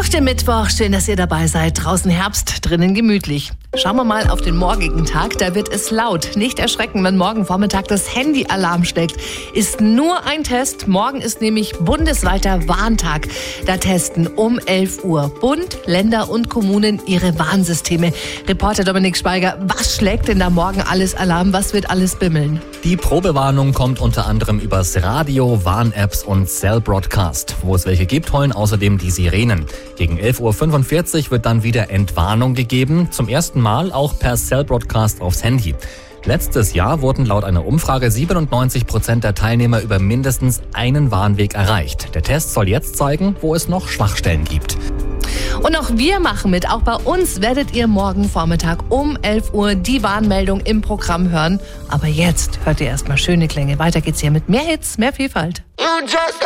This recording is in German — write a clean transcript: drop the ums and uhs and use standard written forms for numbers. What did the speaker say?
den Mittwoch. Schön, dass ihr dabei seid. Draußen Herbst, drinnen gemütlich. Schauen wir mal auf den morgigen Tag. Da wird es laut. Nicht erschrecken, wenn morgen Vormittag das Handy-Alarm schlägt. Ist nur ein Test. Morgen ist nämlich bundesweiter Warntag. Da testen um 11 Uhr Bund, Länder und Kommunen ihre Warnsysteme. Reporter Dominik Schweiger, was schlägt denn da morgen alles Alarm? Was wird alles bimmeln? Die Probewarnung kommt unter anderem übers Radio, Warn-Apps und Cell Broadcast. Wo es welche gibt, heulen außerdem die Sirenen. Gegen 11.45 Uhr wird dann wieder Entwarnung gegeben. Zum ersten Mal auch per Cell Broadcast aufs Handy. Letztes Jahr wurden laut einer Umfrage 97% der Teilnehmer über mindestens einen Warnweg erreicht. Der Test soll jetzt zeigen, wo es noch Schwachstellen gibt. Und auch wir machen mit. Auch bei uns werdet ihr morgen Vormittag um 11 Uhr die Warnmeldung im Programm hören. Aber jetzt hört ihr erstmal schöne Klänge. Weiter geht's hier mit mehr Hits, mehr Vielfalt.